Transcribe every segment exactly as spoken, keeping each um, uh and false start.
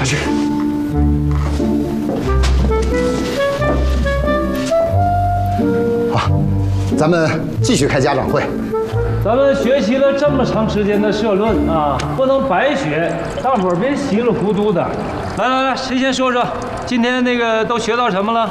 快去。 好，咱们继续开家长会。 咱们学习了这么长时间的社论啊，不能白学，大伙儿别稀里糊涂的。来来来，谁先说说今天那个都学到什么了？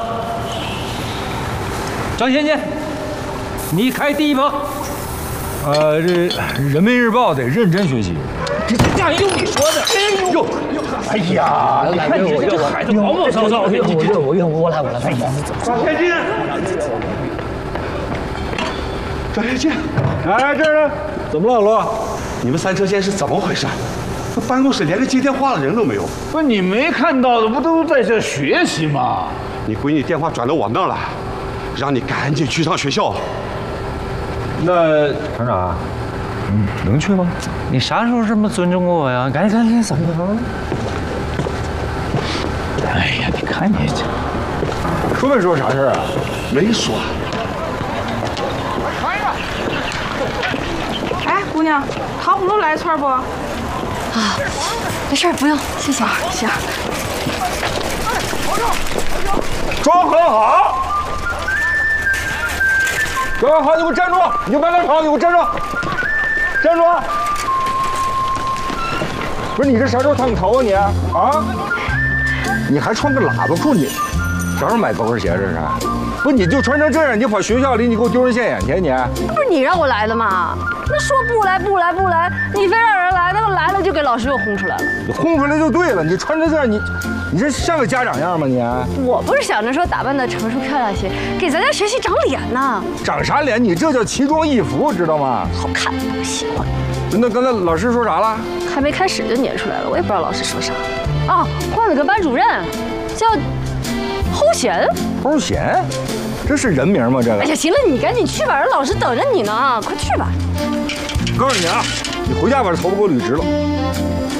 张先生，你开第一炮。 呃，这《人民日报》得认真学习。 这这又你说的？哎呦呦！哎呀，你看你这孩子毛毛躁躁的。 我我我我来我来。哎呀， 张天进，张天进， 哎，这儿呢？怎么了，老罗？ 你们三车线是怎么回事？这办公室连个接电话的人都没有。 不是你没看到的，不都在这学习吗？ 你闺女电话转到我那儿了，让你赶紧去趟学校。 那厂长，嗯，能去吗？ 你啥时候这么尊重过我呀？赶紧赶紧走。 哎呀，你看你这， 说没说啥事儿啊？ 没说。 哎，姑娘，糖葫芦来一串不？啊， 没事，不用，谢谢。 行。 装很好，装很好，你给我站住！你就慢点跑，你给我站住！站住！不是你这啥时候烫头啊你啊？你还穿个喇叭裤，你啥时候买高跟鞋这是？不，你就穿成这样，你跑学校里，你给我丢人现眼去你！ 那不是你让我来的吗？那说不来不来不来，你非让人来，那个来了就给老师又轰出来了。 你轰出来就对了，你穿成这样，你你这像个家长样吗你？ 我不是想着说打扮的成熟漂亮些，给咱家学习长脸呢。 长啥脸？你这叫奇装异服，知道吗？ 好看，我喜欢。 那刚才老师说啥了？ 还没开始就撵出来了，我也不知道老师说啥。哦，换了个班主任，叫齁贤。 齁贤，这是人名吗？这个？ 哎呀，行了，你赶紧去吧，人老师等着你呢，快去吧。 告诉你啊，你回家把这头发给我捋直了。